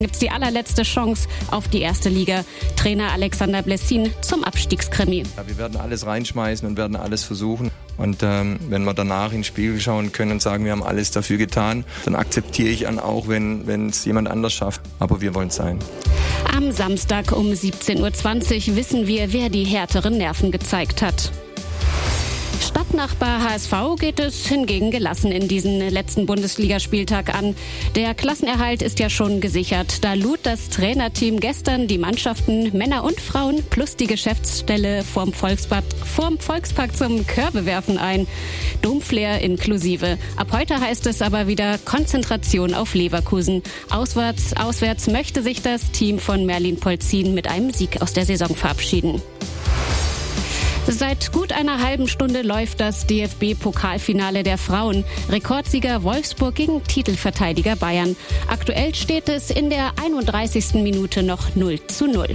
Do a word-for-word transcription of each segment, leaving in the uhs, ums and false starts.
Gibt's die allerletzte Chance auf die erste Liga. Trainer Alexander Blessin zum Abstiegskrimi. Ja, wir werden alles reinschmeißen und werden alles versuchen. Und ähm, wenn wir danach ins Spiel schauen können und sagen, wir haben alles dafür getan, dann akzeptiere ich an auch, wenn wenn es jemand anders schafft. Aber wir wollen es sein. Am Samstag um siebzehn Uhr zwanzig wissen wir, wer die härteren Nerven gezeigt hat. Stadtnachbar H S V geht es hingegen gelassen in diesen letzten Bundesligaspieltag an. Der Klassenerhalt ist ja schon gesichert. Da lud das Trainerteam gestern die Mannschaften Männer und Frauen plus die Geschäftsstelle vorm Volkspark, vorm Volkspark zum Körbewerfen ein. Domflair inklusive. Ab heute heißt es aber wieder Konzentration auf Leverkusen. Auswärts, auswärts möchte sich das Team von Merlin Polzin mit einem Sieg aus der Saison verabschieden. Seit gut einer halben Stunde läuft das D F B-Pokalfinale der Frauen. Rekordsieger Wolfsburg gegen Titelverteidiger Bayern. Aktuell steht es in der einunddreißigsten Minute noch null zu null.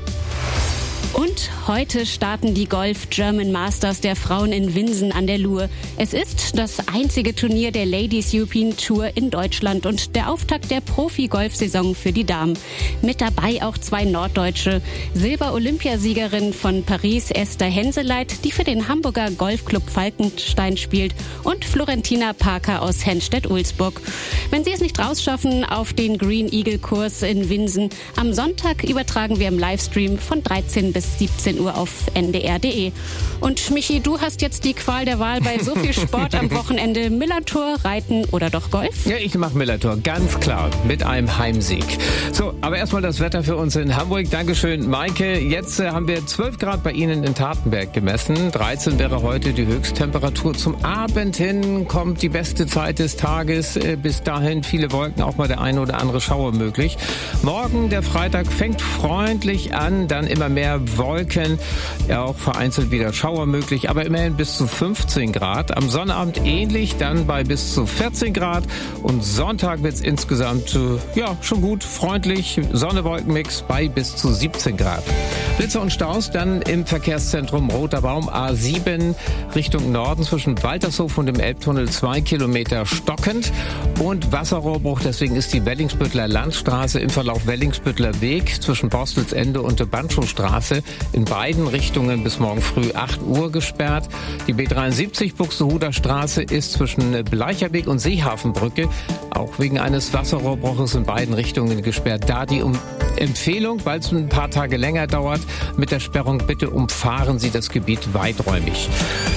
Und heute starten die Golf German Masters der Frauen in Winsen an der Luhe. Es ist das einzige Turnier der Ladies European Tour in Deutschland und der Auftakt der Profi-Golf-Saison für die Damen. Mit dabei auch zwei Norddeutsche. Silber-Olympiasiegerin von Paris Esther Henseleit, die für den Hamburger Golfclub Falkenstein spielt, und Florentina Parker aus Henstedt-Ulzburg. Wenn Sie es nicht rausschaffen auf den Green Eagle Kurs in Winsen, am Sonntag übertragen wir im Livestream von dreizehn bis siebzehn Uhr auf N D R punkt D E. Und Michi, du hast jetzt die Qual der Wahl bei so viel Sport am Wochenende. Millantor, Reiten oder doch Golf? Ja, ich mache Millantor, ganz klar, mit einem Heimsieg. So, aber erstmal das Wetter für uns in Hamburg. Dankeschön, Maike. Jetzt äh, haben wir zwölf Grad bei Ihnen in Tatenberg gemessen. dreizehn wäre heute die Höchsttemperatur. Zum Abend hin kommt die beste Zeit des Tages. Äh, bis dahin viele Wolken, auch mal der eine oder andere Schauer möglich. Morgen, der Freitag, fängt freundlich an, dann immer mehr Wolken, ja auch vereinzelt wieder Schauer möglich, aber immerhin bis zu fünfzehn Grad. Am Sonnabend ähnlich, dann bei bis zu vierzehn Grad und Sonntag wird es insgesamt äh, ja schon gut, freundlich, Sonne-Wolken-Mix bei bis zu siebzehn Grad. Blitze und Staus dann im Verkehrszentrum Roter Baum A sieben Richtung Norden zwischen Waltershof und dem Elbtunnel zwei Kilometer stockend und Wasserrohrbruch, deswegen ist die Wellingsbüttler Landstraße im Verlauf Wellingsbüttler Weg zwischen Borstelsende und der Bandschowstraße in beiden Richtungen bis morgen früh acht Uhr gesperrt. Die B dreiundsiebzig Buxtehuder Straße ist zwischen Bleicherweg und Seehafenbrücke auch wegen eines Wasserrohrbruches in beiden Richtungen gesperrt. Da die um Empfehlung, weil es ein paar Tage länger dauert, mit der Sperrung bitte umfahren Sie das Gebiet weiträumig.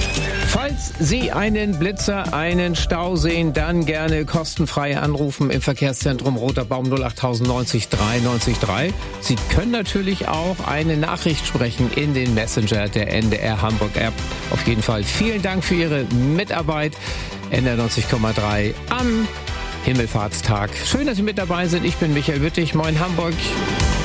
Falls Sie einen Blitzer, einen Stau sehen, dann gerne kostenfrei anrufen im Verkehrszentrum Roter Baum null acht neun null drei neun drei. Sie können natürlich auch eine Nachricht sprechen in den Messenger der N D R Hamburg App. Auf jeden Fall vielen Dank für Ihre Mitarbeit. N D R neunzig Komma drei am Himmelfahrtstag. Schön, dass Sie mit dabei sind. Ich bin Michael Wittig. Moin Hamburg.